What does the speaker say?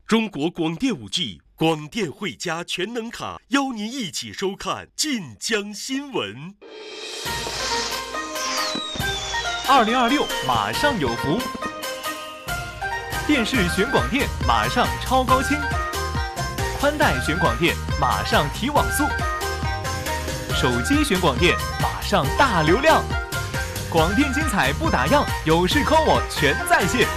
中国广电5G 广电汇佳全能卡，邀您一起收看晋江新闻。 2026马上有福，电视选广电马上超高清，宽带选广电马上提网速，手机选广电马上大流量，广电精彩不打烊，有事 call 我全在线。